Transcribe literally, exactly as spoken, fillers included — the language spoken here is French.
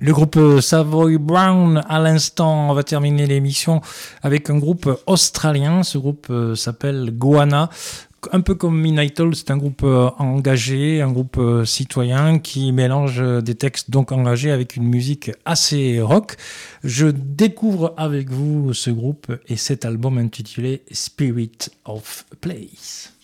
Le groupe Savoy Brown, à l'instant, on va terminer l'émission avec un groupe australien. Ce groupe s'appelle Goanna. Un peu comme Midnight Oil, c'est un groupe engagé, un groupe citoyen qui mélange des textes donc engagés avec une musique assez rock. Je découvre avec vous ce groupe et cet album intitulé Spirit of Place.